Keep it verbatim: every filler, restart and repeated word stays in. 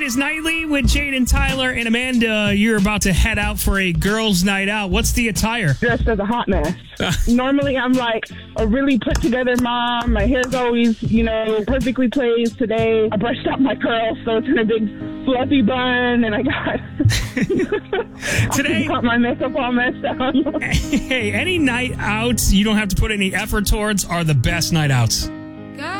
It's Nightly with Jade and Tyler and Amanda. You're about to head out for a girls' night out. What's the attire? Dressed as a hot mess. Normally, I'm like a really put together mom. My hair's always, you know, perfectly placed. Today, I brushed up my curls, so it's in a big fluffy bun, and I got Today, I got my makeup all messed up. Hey, any night outs you don't have to put any effort towards are the best night outs.